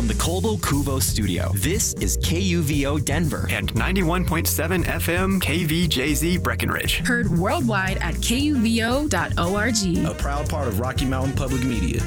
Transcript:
the Colbo Cuvo studio, this is KUVO Denver and 91.7 FM KVJZ Breckenridge. Heard worldwide at kuvo.org. A proud part of Rocky Mountain Public Media.